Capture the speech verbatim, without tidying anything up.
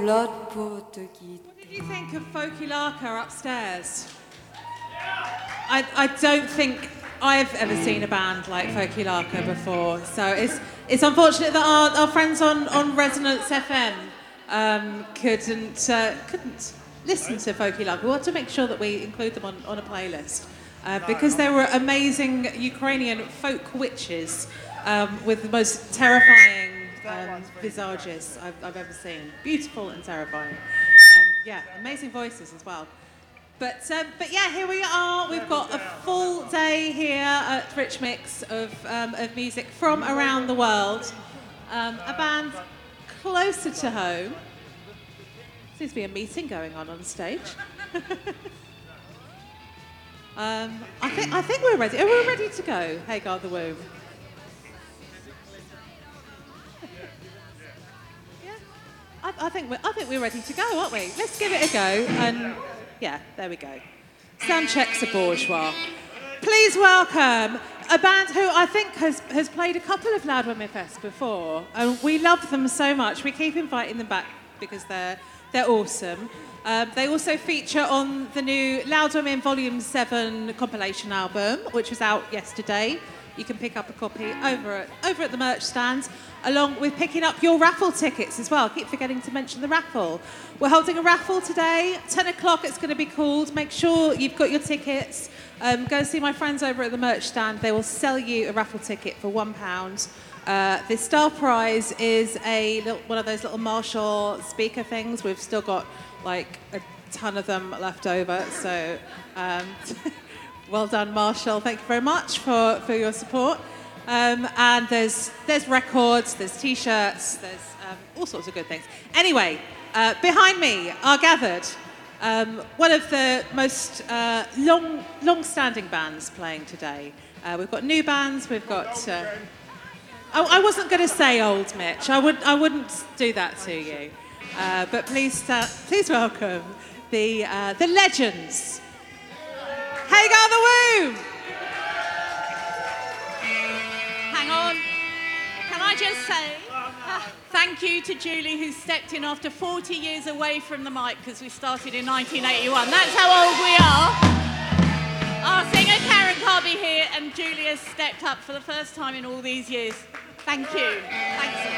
blood pour te quitter. What did you think of Folky Larker upstairs? I, I don't think I've ever seen a band like Folky Larker before, so it's it's unfortunate that our, our friends on, on Resonance F M um, couldn't uh, couldn't listen to Folky Larker. We want to make sure that we include them on, on a playlist uh, because they were amazing Ukrainian folk witches um, with the most terrifying um, visages I've, I've ever seen. Beautiful and terrifying. Um, yeah, amazing voices as well. But um, but yeah, here we are. We've got a full day here at Rich Mix of um, of music from around the world. Um, a band closer to home. Seems to be a meeting going on on stage. um, I think I think we're ready. Are we ready to go? Hagar the Womb. Yeah, I, I think we're I think we're ready to go, aren't we? Let's give it a go and. Yeah, there we go. Sound checks are bourgeois. Please welcome a band who I think has, has played a couple of Loud Women Fest before. And we love them so much. We keep inviting them back because they're, they're awesome. Um, they also feature on the new Loud Women Volume seven compilation album, which was out yesterday. You can pick up a copy over at, over at the merch stand, along with picking up your raffle tickets as well. I keep forgetting to mention the raffle. We're holding a raffle today. ten o'clock it's going to be called. Make sure you've got your tickets. Um, go see my friends over at the merch stand. They will sell you a raffle ticket for one pound. Uh, the star prize is a little, one of those little Marshall speaker things. We've still got like a ton of them left over. So um, well done, Marshall. Thank you very much for, for your support. Um, and there's there's records, there's T-shirts, there's um, all sorts of good things. Anyway, uh, behind me are gathered um, one of the most uh, long long-standing bands playing today. Uh, we've got new bands. We've got. Uh, oh, I wasn't going to say old, Mitch. I would I wouldn't do that to you. Uh, but please uh, please welcome the uh, the legends. Hagar the Womb. Hang on. Can I just say uh, thank you to Julie, who stepped in after forty years away from the mic because we started in nineteen eighty-one. That's how old we are. Our singer Karen can't be here, and Julie has stepped up for the first time in all these years. Thank you. Thanks.